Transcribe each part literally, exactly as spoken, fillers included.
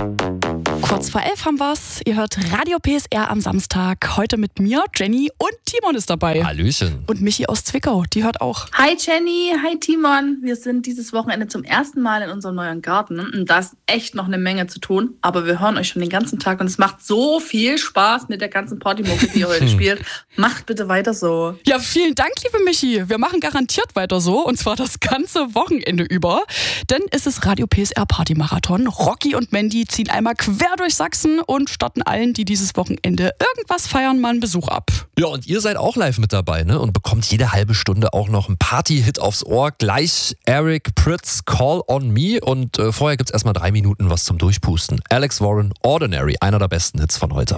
Kurz vor elf haben wir's. Ihr hört Radio P S R am Samstag. Heute mit mir, Jenny, und Timon ist dabei. Hallöchen. Und Michi aus Zwickau, die hört auch. Hi Jenny, hi Timon. Wir sind dieses Wochenende zum ersten Mal in unserem neuen Garten. Und da ist echt noch eine Menge zu tun. Aber wir hören euch schon den ganzen Tag und es macht so viel Spaß mit der ganzen Partymucke, die ihr heute spielt. Macht bitte weiter so. Ja, vielen Dank, liebe Michi. Wir machen garantiert weiter so. Und zwar das ganze Wochenende über. Denn es ist Radio P S R Partymarathon. Rocky und Mandy ziehen einmal quer durch Sachsen und statten allen, die dieses Wochenende irgendwas feiern, mal einen Besuch ab. Ja, und ihr seid auch live mit dabei, ne? Und bekommt jede halbe Stunde auch noch einen Party-Hit aufs Ohr. Gleich Eric Prydz, Call on Me. Und äh, vorher gibt's erstmal drei Minuten was zum Durchpusten. Alex Warren, Ordinary, einer der besten Hits von heute.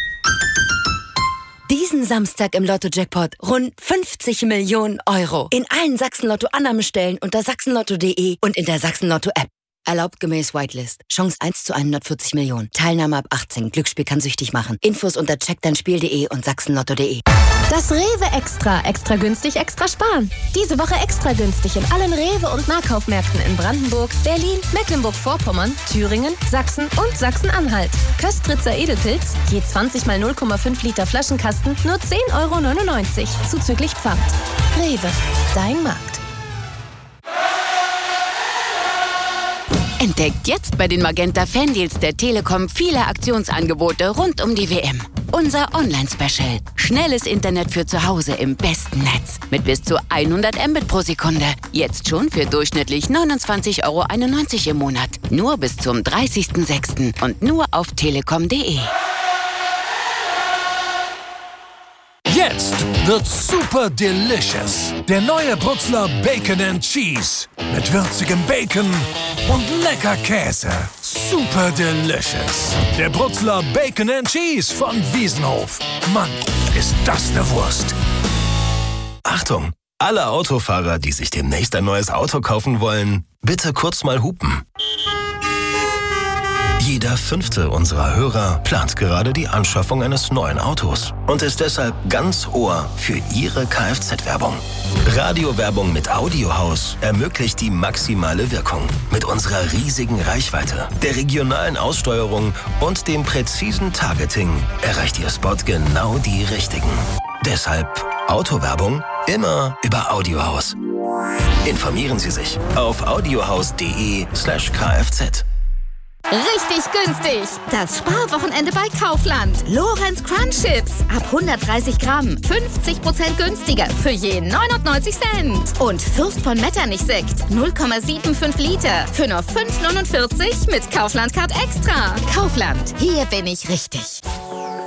Diesen Samstag im Lotto-Jackpot rund fünfzig Millionen Euro. In allen Sachsen-Lotto-Annahmestellen unter sachsenlotto punkt de und in der Sachsen-Lotto-App. Erlaubt gemäß Whitelist. Chance eins zu hundertvierzig Millionen. Teilnahme ab achtzehn. Glücksspiel kann süchtig machen. Infos unter check dein spiel punkt de und sachsenlotto punkt de. Das Rewe Extra. Extra günstig, extra sparen. Diese Woche extra günstig in allen Rewe- und Nahkaufmärkten in Brandenburg, Berlin, Mecklenburg-Vorpommern, Thüringen, Sachsen und Sachsen-Anhalt. Köstritzer Edelpilz, je zwanzig mal null Komma fünf Liter Flaschenkasten, nur zehn Euro neunundneunzig. Zuzüglich Pfand. Rewe. Dein Markt. Entdeckt jetzt bei den Magenta Fandeals der Telekom viele Aktionsangebote rund um die W M. Unser Online-Special. Schnelles Internet für zu Hause im besten Netz. Mit bis zu hundert Mbit pro Sekunde. Jetzt schon für durchschnittlich neunundzwanzig Euro einundneunzig im Monat. Nur bis zum dreißigsten sechsten und nur auf telekom punkt de. Jetzt wird super delicious. Der neue Brutzler Bacon and Cheese. Mit würzigem Bacon und lecker Käse. Super delicious. Der Brutzler Bacon and Cheese von Wiesenhof. Mann, ist das eine Wurst. Achtung! Alle Autofahrer, die sich demnächst ein neues Auto kaufen wollen, bitte kurz mal hupen. Jeder fünfte unserer Hörer plant gerade die Anschaffung eines neuen Autos und ist deshalb ganz Ohr für Ihre Kfz-Werbung. Radiowerbung mit Audiohaus ermöglicht die maximale Wirkung. Mit unserer riesigen Reichweite, der regionalen Aussteuerung und dem präzisen Targeting erreicht Ihr Spot genau die Richtigen. Deshalb Autowerbung immer über Audiohaus. Informieren Sie sich auf audiohaus punkt de slash kfz. Richtig günstig. Das Sparwochenende bei Kaufland. Lorenz Crunch Chips. Ab hundertdreißig Gramm. fünfzig Prozent günstiger. Für je neunundneunzig Cent. Und Fürst von Metternich Sekt. null Komma fünfundsiebzig Liter. Für nur fünf Euro neunundvierzig mit Kaufland Card Extra. Kaufland. Hier bin ich richtig.